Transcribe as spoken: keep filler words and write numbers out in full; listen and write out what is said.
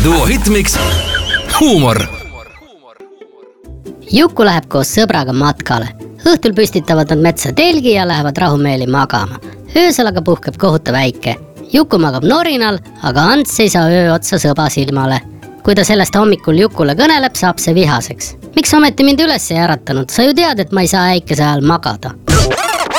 duo hitmiks huumor. Juku läheb koos sõbraga matkale. Õhtul püstitavad nad metsa telgi ja lähevad rahumeeli magama. Öösel aga puhkeb kohutav äike. Juku magab norinal, aga Ants ei saa öö otsa sõba silmale. Kui ta sellest hommikul Jukule kõneleb, saab see vihaseks. Miks ometi mind üles ei äratanud? Sa ju tead, et ma ei saa äikese ajal magada.